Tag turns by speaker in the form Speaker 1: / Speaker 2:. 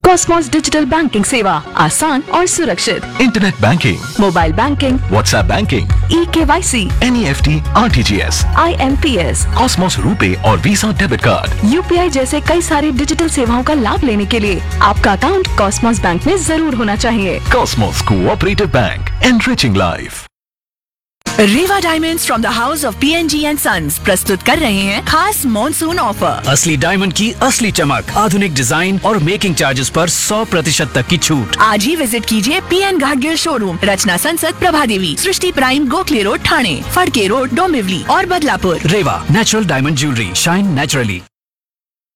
Speaker 1: Cosmos digital banking सेवा आसान और सुरक्षित।
Speaker 2: Internet banking,
Speaker 1: mobile banking,
Speaker 2: WhatsApp banking,
Speaker 1: eKYC,
Speaker 2: NEFT, RTGS,
Speaker 1: IMPS,
Speaker 2: Cosmos RuPay और वीजा डेबिट कार्ड,
Speaker 1: UPI जैसे कई सारी डिजिटल सेवाओं का लाभ लेने के लिए आपका अकाउंट कॉस्मोस बैंक में जरूर होना चाहिए।
Speaker 2: Cosmos cooperative bank, enriching life.
Speaker 3: Rewa diamonds from the house of PNG and sons प्रस्तुत कर रहे हैं खास मॉनसून ऑफर।
Speaker 4: असली डायमंड की असली चमक, आधुनिक डिजाइन और मेकिंग चार्जेस पर 100% तक की छूट।
Speaker 3: आज ही विजिट कीजिए PN घाटगिल शोरूम, रचना संसद, प्रभादेवी, सृष्टि prime, Gokhale road, Thane, Phadke road, Dombivli और बदलापुर।
Speaker 4: रेवा natural diamond jewellery, shine naturally.